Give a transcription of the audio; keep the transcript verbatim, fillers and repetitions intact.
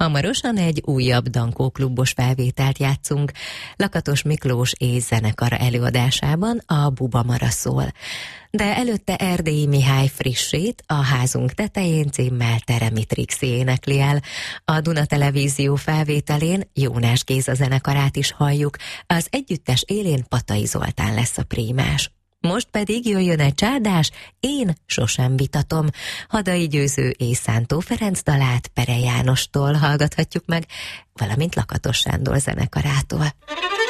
Hamarosan egy újabb Dankó klubos felvételt játszunk. Lakatos Miklós és zenekara előadásában a Buba Mara szól. De előtte Erdélyi Mihály frissét, a Házunk tetején címmel Teremi Trixi énekli el. A Duna Televízió felvételén Jónás Géza zenekarát is halljuk, az együttes élén Patai Zoltán lesz a prímás. Most pedig jöjjön egy csárdás, Én sosem vitatom. Hadai Győző és Szántó Ferenc dalát Pere Jánostól hallgathatjuk meg, valamint Lakatos Sándor zenekarától.